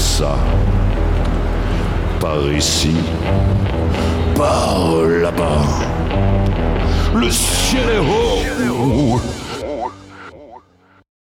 ça. Par ici, par là-bas. Le ciel est haut.